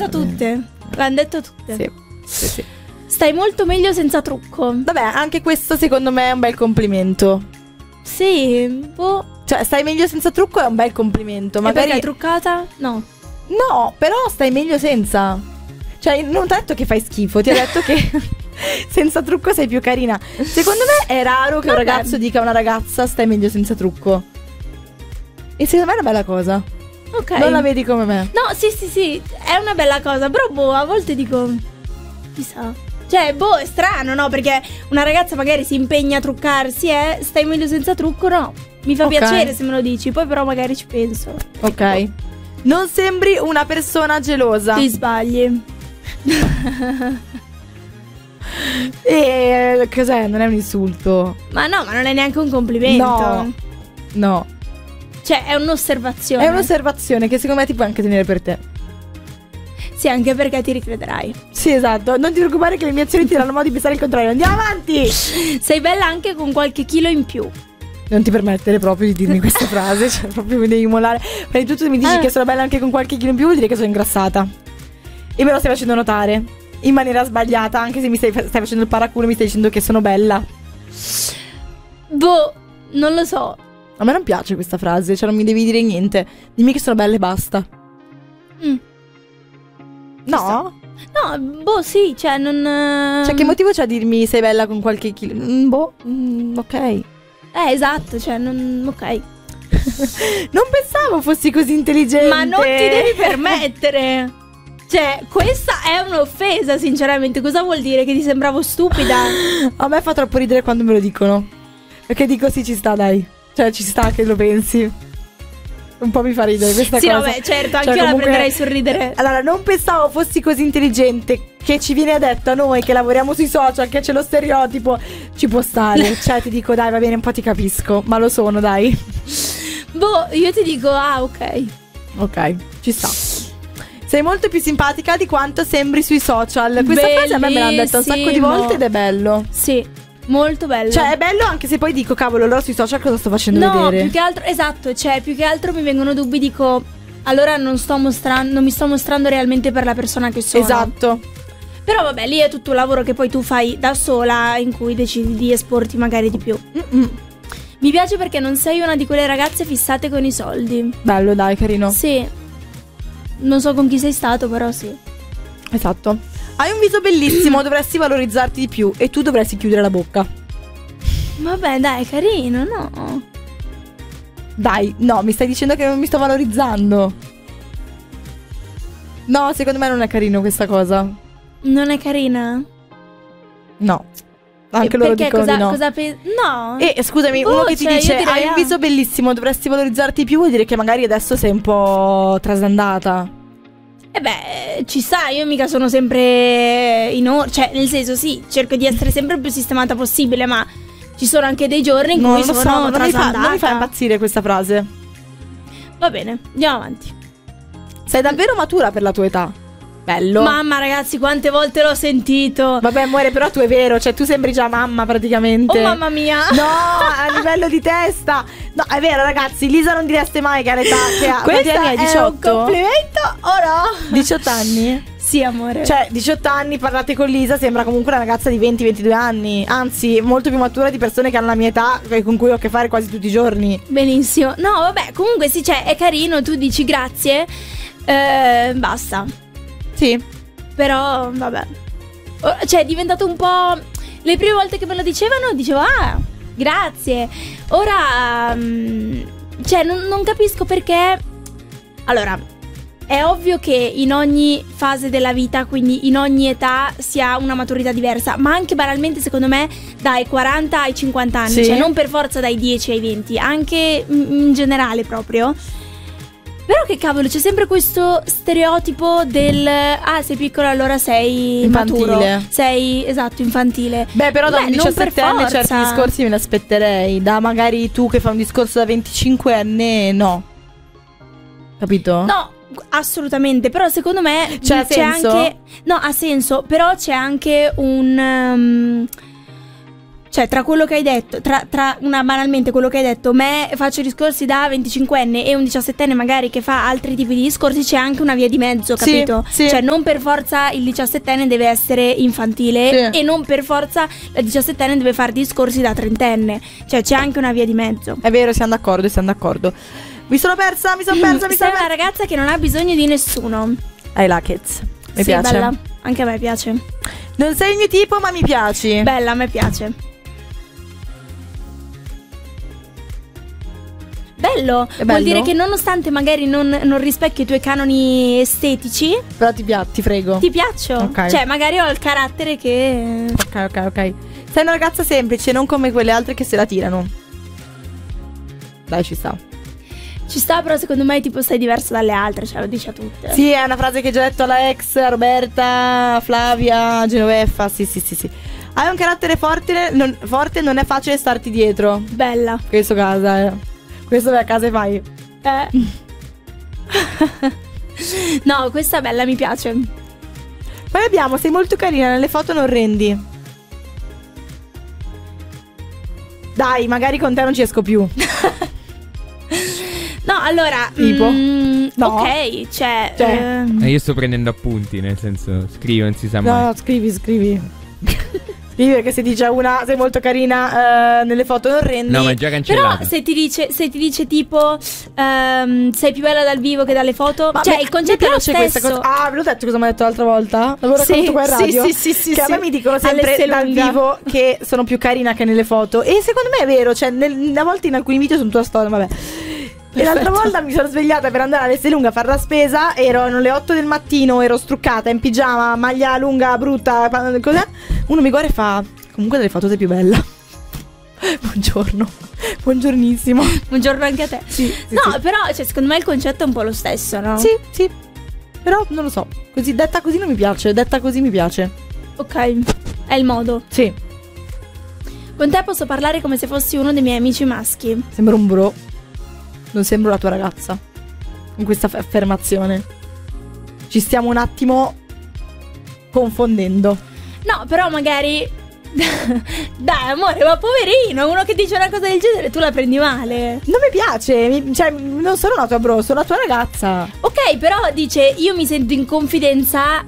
detto tutte. L'hanno detto tutte. Sì, sì, sì. Stai molto meglio senza trucco. Vabbè, anche questo secondo me è un bel complimento. Sì, boh. Cioè, stai meglio senza trucco è un bel complimento. E Magari perché è truccata? No. no, però stai meglio senza. Cioè, non ti ha detto che fai schifo, ti ha detto che senza trucco sei più carina. Secondo me è raro che un ragazzo dica a una ragazza stai meglio senza trucco. E secondo me è una bella cosa. Ok. Non la vedi come me? No, sì, è una bella cosa. Però boh, a volte dico, chissà. Cioè, boh, è strano, no? Perché una ragazza magari si impegna a truccarsi e stai meglio senza trucco, no? Mi fa piacere se me lo dici, poi però magari ci penso. Ok. Non sembri una persona gelosa. Ti sbagli. E cos'è? Non è un insulto. Ma no, ma non è neanche un complimento. No. Cioè, è un'osservazione. È un'osservazione che secondo me ti puoi anche tenere per te. Sì, anche perché ti ricrederai. Sì, esatto. Non ti preoccupare che le mie azioni ti danno modo di pensare il contrario. Andiamo avanti. Sei bella anche con qualche chilo in più. Non ti permettere proprio di dirmi questa frase. Cioè, proprio mi devi molare. Prima di tutto mi dici che sono bella anche con qualche chilo in più, vuol dire che sono ingrassata. E me lo stai facendo notare in maniera sbagliata. Anche se mi stai facendo il paraculo, mi stai dicendo che sono bella. Boh, non lo so. A me non piace questa frase. Cioè, non mi devi dire niente. Dimmi che sono bella e basta. No? No, boh, sì, cioè non... Cioè, che motivo c'è a dirmi sei bella con qualche chilo? Ok. Esatto, cioè non... Ok. Non pensavo fossi così intelligente. Ma non ti devi permettere. Cioè, questa è un'offesa, sinceramente. Cosa vuol dire? Che ti sembravo stupida? A me fa troppo ridere quando me lo dicono. Perché dico sì, ci sta, dai. Cioè, ci sta che lo pensi. Un po' mi fa ridere questa cosa. Sì, vabbè, certo, anche cioè, io la comunque, prenderei sul ridere. Allora, non pensavo fossi così intelligente. Che ci viene detto a noi che lavoriamo sui social, che c'è lo stereotipo. Ci può stare. Cioè, ti dico, dai, va bene, un po' ti capisco. Ma lo sono, dai. Boh, io ti dico, ok. Ok, ci sta. Sei molto più simpatica di quanto sembri sui social. Questa frase a me l'hanno detta un sacco di volte ed è bello. Sì, molto bello. Cioè è bello anche se poi dico cavolo, allora sui social cosa sto facendo vedere? No, più che altro, esatto, cioè più che altro mi vengono dubbi, dico allora non mi sto mostrando realmente per la persona che sono. Esatto. Però vabbè, lì è tutto un lavoro che poi tu fai da sola, in cui decidi di esporti magari di più. Mi piace perché non sei una di quelle ragazze fissate con i soldi. Bello, dai, carino. Sì. Non so con chi sei stato, però sì. Esatto. Hai un viso bellissimo, dovresti valorizzarti di più e tu dovresti chiudere la bocca. Vabbè, dai, carino, no? Dai, no, mi stai dicendo che non mi sto valorizzando. No, secondo me non è carino questa cosa. Non è carina? No. Anche loro dicono di no. No. E scusami, uno che ti dice hai un viso bellissimo, dovresti valorizzarti più, vuol dire che magari adesso sei un po' trasandata. E beh, ci sta, io mica sono sempre in ordine. Cioè, nel senso, sì, cerco di essere sempre il più sistemata possibile, ma ci sono anche dei giorni in cui sono trasandata. Non mi fa impazzire questa frase. Va bene, andiamo avanti. Sei davvero matura per la tua età. Bello. Mamma, ragazzi, quante volte l'ho sentito. Vabbè, amore, però tu è vero, cioè tu sembri già mamma praticamente. Oh, mamma mia. No, a livello di testa. No, è vero, ragazzi, Lisa non direste mai che ha l'età che ha. Questa anni hai? 18? è un complimento o no? 18 anni? Sì, amore. Cioè, 18 anni, parlate con Lisa, sembra comunque una ragazza di 20-22 anni. Anzi, molto più matura di persone che hanno la mia età e con cui ho a che fare quasi tutti i giorni. Benissimo. No, vabbè, comunque sì, cioè, è carino, tu dici grazie. Basta. Sì. Però, vabbè. Cioè, è diventato un po'... Le prime volte che me lo dicevano, dicevo, ah, grazie. Ora, cioè, non capisco perché... Allora, è ovvio che in ogni fase della vita, quindi in ogni età, si ha una maturità diversa. Ma anche banalmente, secondo me, dai 40 ai 50 anni. Sì. Cioè, non per forza dai 10 ai 20. Anche in generale, proprio. Però che cavolo, c'è sempre questo stereotipo del ah, sei piccolo allora sei infantile. Maturo. Sei, esatto, infantile. Beh, però da un non per 17enne certi forza. discorsi me li aspetterei. Da magari tu che fai un discorso da 25enne, no. Capito? No, assolutamente. Però secondo me c'è senso? Anche... No, ha senso. Però c'è anche un... Cioè, tra quello che hai detto, banalmente quello che hai detto, me faccio discorsi da 25enne e un 17enne magari che fa altri tipi di discorsi, c'è anche una via di mezzo, capito? Sì. Cioè, non per forza il 17enne deve essere infantile e non per forza la 17enne deve fare discorsi da 30enne. Cioè, c'è anche una via di mezzo. È vero, siamo d'accordo. Mi sono persa. Sei una ragazza che non ha bisogno di nessuno. I like it. Mi piace. Bella. Anche a me piace. Non sei il mio tipo, ma mi piaci. Bella, a me piace. Bello. Vuol dire che nonostante magari non rispecchi i tuoi canoni estetici, però ti frego. Ti piaccio. Okay. Cioè, magari ho il carattere che... Ok. Sei una ragazza semplice, non come quelle altre che se la tirano. Dai, ci sta. Ci sta, però secondo me tipo sei diversa dalle altre, cioè lo dici a tutte. Sì, è una frase che ho già detto alla ex, a Roberta, a Flavia, a Genoveffa. Sì. Hai un carattere forte, non è facile starti dietro. Bella. Questo Questo vai a casa e fai. No, questa è bella, mi piace. Poi abbiamo, sei molto carina, nelle foto non rendi. Dai, magari con te non ci esco più. No, allora tipo? No. Ok, cioè io sto prendendo appunti, nel senso, scrivo, non si sa mai. No, scrivi. Scrivi, perché se dice una sei molto carina nelle foto non rendi. No, ma è già cancellato. Però se ti dice tipo sei più bella dal vivo che dalle foto, ma cioè il concetto è lo stesso. Questa cosa. Ah, ve l'ho detto cosa mi ha detto l'altra volta? L'avevo raccontato qua in radio. Sì, che a me mi dicono sempre dal vivo che sono più carina che nelle foto. E secondo me è vero, cioè a volte in alcuni video sono tua storia, vabbè. Perfetto. E l'altra volta mi sono svegliata per andare all'Esselunga a fare la spesa. Erano le 8 del mattino, ero struccata in pigiama, maglia lunga, brutta, cos'è? Uno mi guarda e fa: comunque delle foto sei più bella. Buongiorno. Buongiornissimo. Buongiorno anche a te. Sì, no, però cioè, secondo me il concetto è un po' lo stesso, no? Sì. Però non lo so. Così, detta così non mi piace. Detta così mi piace. Ok. È il modo. Sì. Con te posso parlare come se fossi uno dei miei amici maschi. Sembra un bro. Non sembro la tua ragazza. Con questa affermazione. Ci stiamo un attimo confondendo. No, però magari dai amore, ma poverino, uno che dice una cosa del genere tu la prendi male. Non mi piace, cioè non sono una tua bro, sono la tua ragazza. Ok, però dice io mi sento in confidenza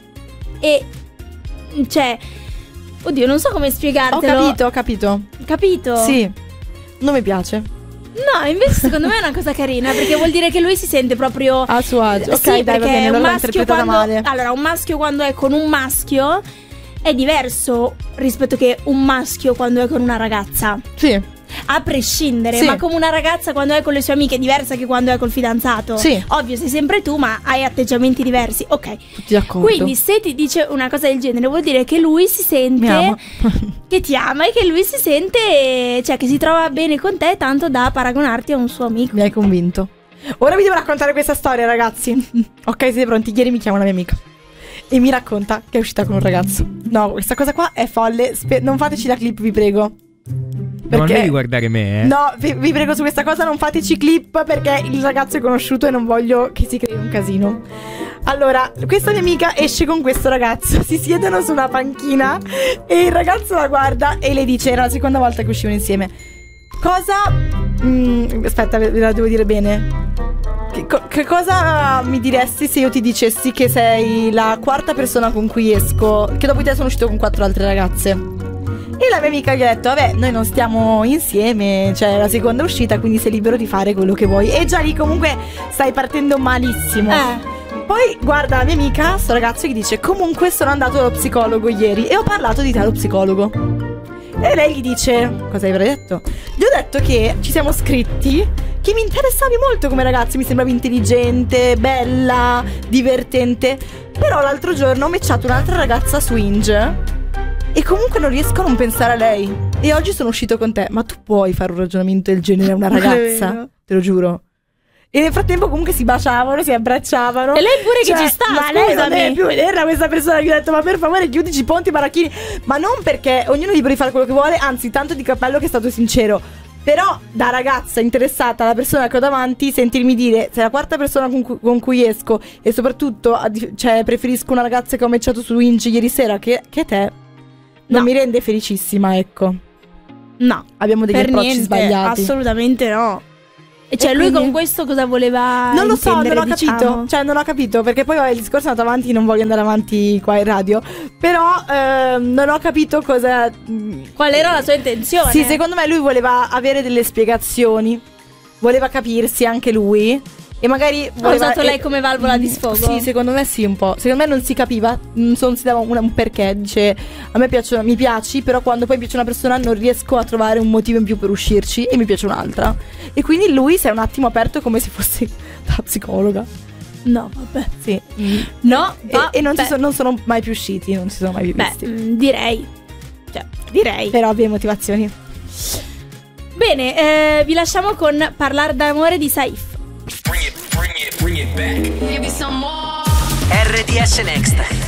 e cioè oddio, non so come spiegartelo. Ho capito. Capito? Sì. Non mi piace. No, invece secondo me è una cosa carina, perché vuol dire che lui si sente proprio a suo agio. Ok, sì, dai, va bene, un l'ho maschio interpretata male. Allora, un maschio quando è con un maschio è diverso rispetto che un maschio quando è con una ragazza. Sì. A prescindere, sì. Ma come una ragazza quando è con le sue amiche è diversa che quando è col fidanzato. Sì. Ovvio, sei sempre tu, ma hai atteggiamenti diversi. Ok. Tutti d'accordo. Quindi se ti dice una cosa del genere vuol dire che lui si sente che ti ama e che lui si sente, cioè che si trova bene con te tanto da paragonarti a un suo amico. Mi hai convinto. Ora vi devo raccontare questa storia, ragazzi. Ok, siete pronti? Ieri mi chiama una mia amica e mi racconta che è uscita con un ragazzo. No, questa cosa qua è folle. Non fateci la clip, vi prego. Perché... Non devi guardare me, No, vi prego, su questa cosa non fateci clip, perché il ragazzo è conosciuto e non voglio che si crei un casino. Allora, questa mia amica esce con questo ragazzo, si siedono su una panchina e il ragazzo la guarda e le dice, era la seconda volta che uscivano insieme: cosa... aspetta, ve la devo dire bene. Che cosa mi diresti se io ti dicessi che sei la quarta persona con cui esco, che dopo di te sono uscito con 4 altre ragazze? E la mia amica gli ha detto: vabbè, noi non stiamo insieme, cioè è la seconda uscita, quindi sei libero di fare quello che vuoi. E già lì comunque stai partendo malissimo. Poi guarda la mia amica, sto ragazzo, gli dice: comunque sono andato dallo psicologo ieri e ho parlato di te allo psicologo. E lei gli dice: cosa avrai detto? Gli ho detto che ci siamo scritti, che mi interessavi molto come ragazza, mi sembravi intelligente, bella, divertente. Però l'altro giorno ho matchato un'altra ragazza su Hinge e comunque non riesco a non pensare a lei. E oggi sono uscito con te. Ma tu puoi fare un ragionamento del genere a una ragazza? Te lo giuro. E nel frattempo comunque si baciavano, si abbracciavano. E lei pure che ci sta, ma scusami. lei non deve più vederla questa persona. Gli ho detto: ma per favore chiudici i ponti baracchini. Ma non perché ognuno è libero di fare quello che vuole, anzi tanto di cappello che è stato sincero. Però da ragazza interessata alla persona che ho davanti, sentirmi dire sei la quarta persona con cui esco e soprattutto cioè preferisco una ragazza che ho matchato su Hinge ieri sera che te, non mi rende felicissima, ecco. No, Abbiamo degli per approcci niente, sbagliati. assolutamente no. E cioè, E lui quindi- con questo cosa voleva Non lo so, non intendere, ho capito. diciamo? Cioè, non ho capito. Perché poi vabbè, il discorso è andato avanti. Non voglio andare avanti qua in radio. Però non ho capito cosa. Qual era la sua intenzione? Sì, secondo me lui voleva avere delle spiegazioni. Voleva capirsi anche lui. E magari Ha voleva, usato lei come valvola di sfogo? Sì, secondo me sì, un po'. Secondo me non si capiva, non si dava un perché. Dice, a me mi piaci, però quando poi mi piace una persona non riesco a trovare un motivo in più per uscirci e mi piace un'altra. E quindi lui si è un attimo aperto come se fosse la psicologa. No, vabbè. Sì. No, E non sono mai più usciti, non si sono mai più beh, visti. direi. Cioè, direi. Per ovvie motivazioni. Bene, vi lasciamo con Parlare d'amore di Saif. RDS Next.